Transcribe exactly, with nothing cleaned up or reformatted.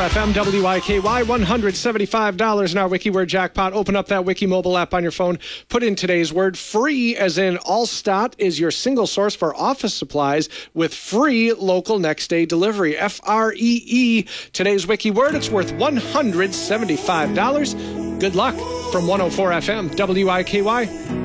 F M, W I K Y, one hundred seventy-five dollars in our Wiki Word jackpot. Open up that Wiki mobile app on your phone. Put in today's word, free, as in Allstott is your single source for office supplies with free local next day delivery. F R E E. Today's Wiki Word, it's worth one hundred seventy-five dollars. Good luck from one oh four F M, W I K Y.